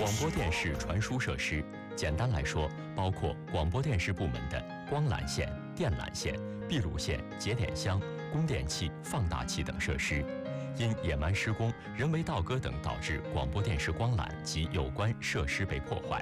广播电视传输设施，简单来说，包括广播电视部门的光缆线、电缆线、闭路线、节点箱、供电器、放大器等设施，因野蛮施工、人为倒戈等导致广播电视光缆及有关设施被破坏。